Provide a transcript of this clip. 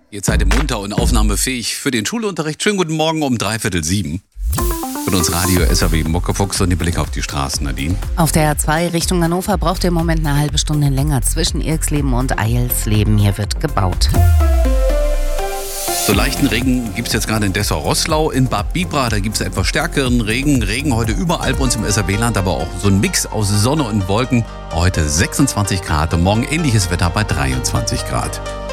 Ihr seid munter und aufnahmefähig für den Schulunterricht. Schönen guten Morgen um 6:45. Von uns Radio SAW Muckefuchs und die Blick auf die Straßen, Nadine. Auf der A2 Richtung Hannover braucht ihr im Moment eine halbe Stunde länger zwischen Irxleben und Eilsleben. Hier wird gebaut. So leichten Regen gibt es jetzt gerade in Dessau-Roßlau. In Bad Bibra, da gibt es etwas stärkeren Regen. Regen heute überall bei uns im SAW-Land, aber auch so ein Mix aus Sonne und Wolken. Heute 26 Grad und morgen ähnliches Wetter bei 23 Grad.